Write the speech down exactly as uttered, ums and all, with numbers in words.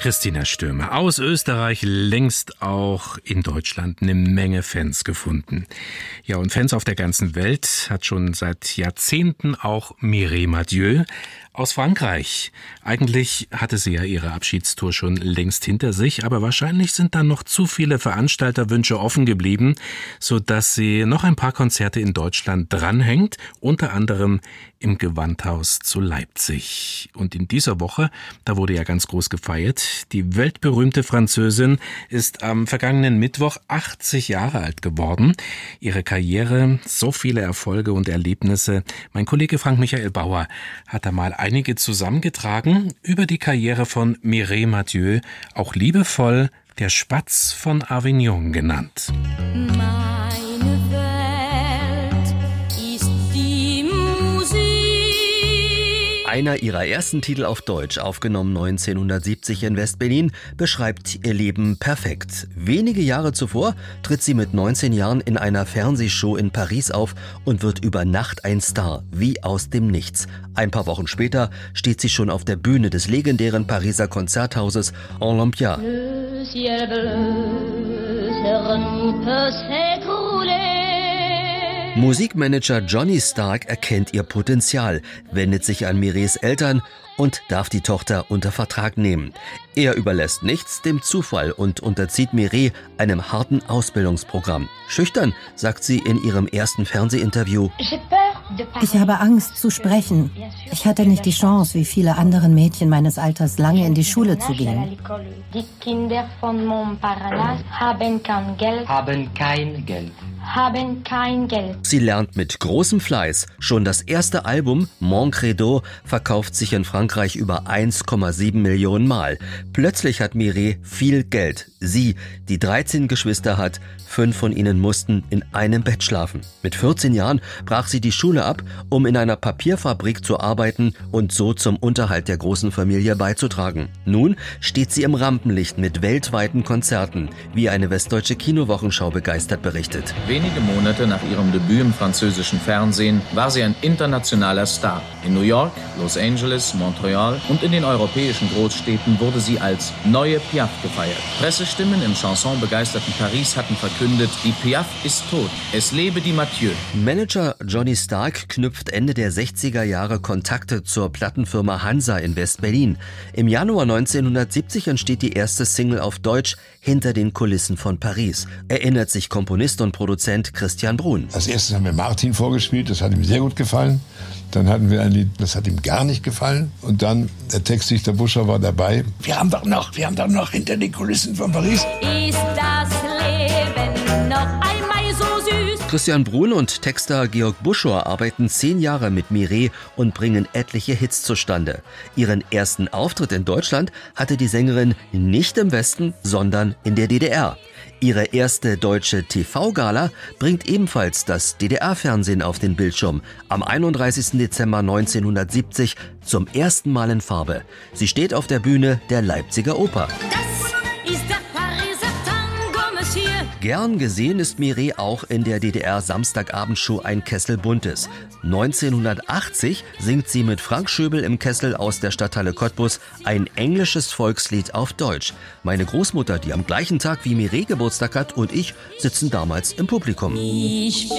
Christina Stürmer aus Österreich, längst auch in Deutschland eine Menge Fans gefunden. Ja, und Fans auf der ganzen Welt hat schon seit Jahrzehnten auch Mireille Mathieu aus Frankreich. Eigentlich hatte sie ja ihre Abschiedstour schon längst hinter sich, aber wahrscheinlich sind dann noch zu viele Veranstalterwünsche offen geblieben, sodass sie noch ein paar Konzerte in Deutschland dranhängt, unter anderem im Gewandhaus zu Leipzig. Und in dieser Woche, da wurde ja ganz groß gefeiert, die weltberühmte Französin ist am vergangenen Mittwoch achtzig Jahre alt geworden. Ihre Karriere, so viele Erfolge und Erlebnisse. Mein Kollege Frank-Michael Bauer hat da mal einige zusammengetragen über die Karriere von Mireille Mathieu, auch liebevoll der Spatz von Avignon genannt. Meine Welt ist die Musik. Einer ihrer ersten Titel auf Deutsch, aufgenommen neunzehnhundertsiebzig in West-Berlin, beschreibt ihr Leben perfekt. Wenige Jahre zuvor tritt sie mit neunzehn Jahren in einer Fernsehshow in Paris auf und wird über Nacht ein Star, wie aus dem Nichts. Ein paar Wochen später steht sie schon auf der Bühne des legendären Pariser Konzerthauses Olympia. Le ciel bleu sur nous peut s'écrouler. Musikmanager Johnny Stark erkennt ihr Potenzial, wendet sich an Mireilles Eltern und darf die Tochter unter Vertrag nehmen. Er überlässt nichts dem Zufall und unterzieht Mireille einem harten Ausbildungsprogramm. Schüchtern, sagt sie in ihrem ersten Fernsehinterview: Ich habe Angst zu sprechen. Ich hatte nicht die Chance, wie viele andere Mädchen meines Alters, lange in die Schule zu gehen. Die Kinder von Montparnasse haben kein Geld. Haben kein Geld. Haben kein Geld. Sie lernt mit großem Fleiß. Schon das erste Album, Mon Credo, verkauft sich in Frankreich über eins Komma sieben Millionen Mal. Plötzlich hat Mireille viel Geld. Sie, die dreizehn Geschwister hat, fünf von ihnen mussten in einem Bett schlafen. Mit vierzehn Jahren brach sie die Schule ab, um in einer Papierfabrik zu arbeiten und so zum Unterhalt der großen Familie beizutragen. Nun steht sie im Rampenlicht mit weltweiten Konzerten, wie eine westdeutsche Kinowochenschau begeistert berichtet. Wenige Monate nach ihrem Debüt im französischen Fernsehen war sie ein internationaler Star. In New York, Los Angeles, Montreal und in den europäischen Großstädten wurde sie als neue Piaf gefeiert. Pressestimmen im chansonbegeisterten Paris hatten verkündet, die Piaf ist tot. Es lebe die Mathieu. Manager Johnny Stark knüpft Ende der sechziger Jahre Kontakte zur Plattenfirma Hansa in West-Berlin. Im Januar neunzehnhundertsiebzig entsteht die erste Single auf Deutsch, Hinter den Kulissen von Paris, erinnert sich Komponist und Produzent Christian Bruhn. Als erstes haben wir Martin vorgespielt, das hat ihm sehr gut gefallen. Dann hatten wir ein Lied, das hat ihm gar nicht gefallen. Und dann der Textdichter Buscher war dabei. Wir haben doch noch, wir haben doch noch Hinter den Kulissen von Paris. Ist das Leben noch einmal so süß? Christian Bruhn und Texter Georg Buschor arbeiten zehn Jahre mit Mireille und bringen etliche Hits zustande. Ihren ersten Auftritt in Deutschland hatte die Sängerin nicht im Westen, sondern in der D D R. Ihre erste deutsche T V-Gala bringt ebenfalls das D D R-Fernsehen auf den Bildschirm. Am einunddreißigsten Dezember neunzehnhundertsiebzig zum ersten Mal in Farbe. Sie steht auf der Bühne der Leipziger Oper. Das ist der Pariser Tango, Monsieur. Gern gesehen ist Mireille auch in der D D R-Samstagabendshow Ein Kessel Buntes. neunzehnhundertachtzig singt sie mit Frank Schöbel im Kessel aus der Stadthalle Cottbus ein englisches Volkslied auf Deutsch. Meine Großmutter, die am gleichen Tag wie Mireille Geburtstag hat, und ich sitzen damals im Publikum. Ich